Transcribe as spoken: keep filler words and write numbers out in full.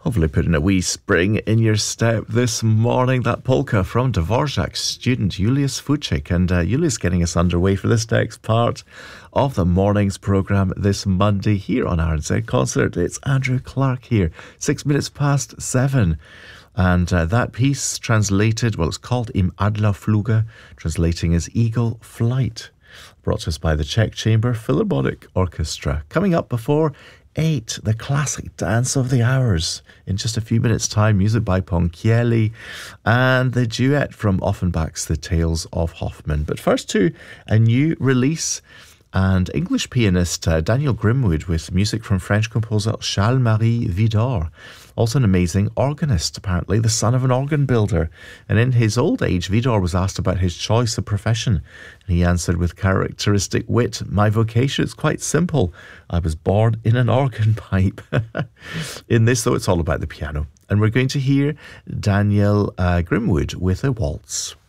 Hopefully putting a wee spring in your step this morning. That polka from Dvorak's student Julius Fuchik. And uh, Julius getting us underway for this next part of the morning's programme this Monday here on R N Z Concert. It's Andrew Clark here, six minutes past seven. And uh, that piece translated, well, it's called Im Adlerfluge, translating as Eagle Flight. Brought to us by the Czech Chamber Philharmonic Orchestra. Coming up before eight, the classic Dance of the Hours. In just a few minutes' time, music by Ponchielli and the duet from Offenbach's The Tales of Hoffmann. But first to a new release, and English pianist uh, Daniel Grimwood with music from French composer Charles-Marie Widor. Also an amazing organist, apparently, the son of an organ builder. And in his old age, Widor was asked about his choice of profession. And he answered with characteristic wit, "My vocation is quite simple. I was born in an organ pipe." In this, though, it's all about the piano. And we're going to hear Daniel uh, Grimwood with a waltz.